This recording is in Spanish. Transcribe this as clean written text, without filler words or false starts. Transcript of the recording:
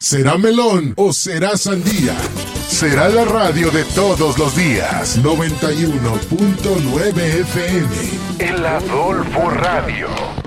¿Será melón o será sandía? Será la radio de todos los días. 91.9 FM. El Adolfo Radio.